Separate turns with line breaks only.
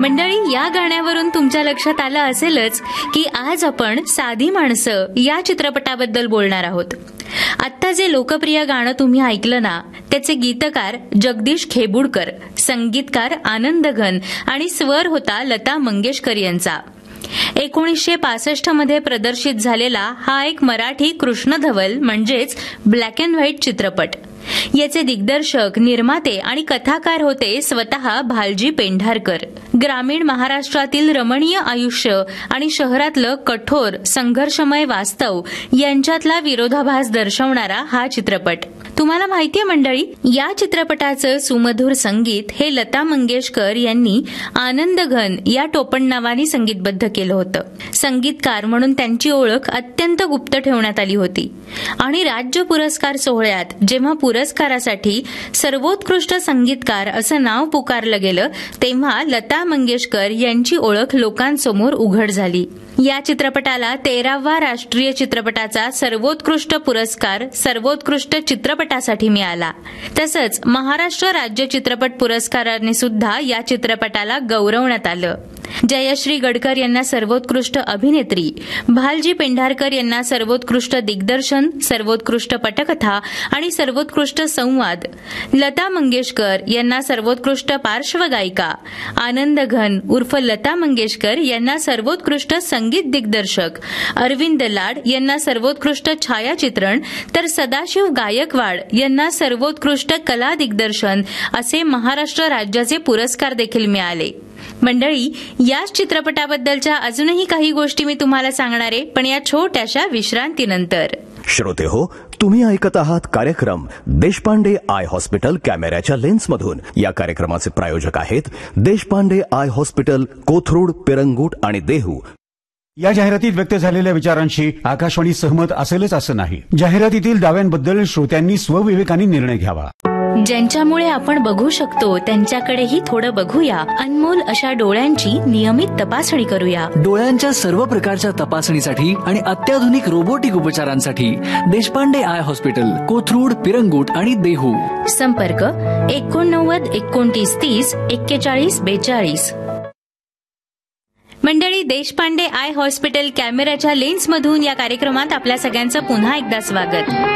मंडळी, या गाण्यावरून तुमच्या लक्षात आलं असेलच की आज आपण साधी माणसं या चित्रपटाबद्दल बोलणार आहोत. आत्ता जे लोकप्रिय गाणं तुम्ही ऐकलं ना, त्याचे गीतकार जगदीश खेबुडकर, संगीतकार आनंद घन आणि स्वर होता लता मंगेशकर यांचा. 1965 मध्ये प्रदर्शित झालेला हा एक मराठी कृष्णधवल म्हणजेच ब्लॅक अँड व्हाईट चित्रपट. याचे दिग्दर्शक, निर्माते आणि कथाकार होते स्वतः भालजी पेंढारकर. ग्रामीण महाराष्ट्रातील रमणीय आयुष्य आणि शहरातलं कठोर संघर्षमय वास्तव यांच्यातला विरोधाभास दर्शवणारा हा चित्रपट. तुम्हाला माहितीये मंडळी, या चित्रपटाचं सुमधुर संगीत हे लता मंगेशकर यांनी आनंद घन या टोपण नावाने संगीतबद्ध केलं होतं. संगीतकार म्हणून त्यांची ओळख अत्यंत गुप्त ठेवण्यात आली होती आणि राज्य पुरस्कार सोहळ्यात जेव्हा पुरस्कारासाठी सर्वोत्कृष्ट संगीतकार असं नाव पुकारलं गेलं, तेव्हा लता मंगेशकर यांची ओळख लोकांसमोर उघड झाली. या चित्रपटाला 13वा राष्ट्रीय चित्रपटाचा सर्वोत्कृष्ट पुरस्कार सर्वोत्कृष्ट चित्रपटासाठी मिळाला. तसंच महाराष्ट्र राज्य चित्रपट पुरस्काराने सुद्धा या चित्रपटाला गौरवण्यात आलं. जयश्री गडकर यांना सर्वोत्कृष्ट अभिनेत्री, भालजी पेंढारकर यांना सर्वोत्कृष्ट दिग्दर्शन, सर्वोत्कृष्ट पटकथा आणि सर्वोत्कृष्ट संवाद, लता मंगेशकर यांना सर्वोत्कृष्ट पार्श्वगायिका, आनंद घन उर्फ लता मंगेशकर यांना सर्वोत्कृष्ट संगीत दिग्दर्शक, अरविंद लाड यांना सर्वोत्कृष्ट छायाचित्रण, तर सदाशिव गायकवाड यांना सर्वोत्कृष्ट कला दिग्दर्शन असे महाराष्ट्र राज्याचे पुरस्कार देखील मिळाले. मंडळी, याच चित्रपटाबद्दलच्या अजूनही काही गोष्टी मी तुम्हाला सांगणार आहे, पण या छोट्याशा विश्रांतीनंतर.
श्रोते हो, तुम्ही ऐकत आहात कार्यक्रम देशपांडे आय हॉस्पिटल कॅमेऱ्याच्या लेन्समधून. या कार्यक्रमाचे प्रायोजक आहेत देशपांडे आय हॉस्पिटल, कोथरूड, पिरंगुट आणि देहू.
या जाहिरातीत व्यक्त झालेल्या विचारांशी आकाशवाणी सहमत असेलच असं नाही. जाहिरातीतील दाव्यांबद्दल श्रोत्यांनी स्वविवेकाने निर्णय घ्यावा.
ज्यांच्यामुळे आपण बघू शकतो त्यांच्याकडेही थोडं बघूया. अनमोल अशा डोळ्यांची नियमित तपासणी करूया.
डोळ्यांच्या सर्व प्रकारच्या तपासणीसाठी आणि अत्याधुनिक रोबोटिक उपचारांसाठी देशपांडे आय हॉस्पिटल, कोथरूड, पिरंगुट आणि देहू.
संपर्क 89 29 30 41 42. मंडळी, देशपांडे आय हॉस्पिटल कॅमेऱ्याच्या लेन्समधून या कार्यक्रमात आपल्या सगळ्यांचं पुन्हा एकदा स्वागत.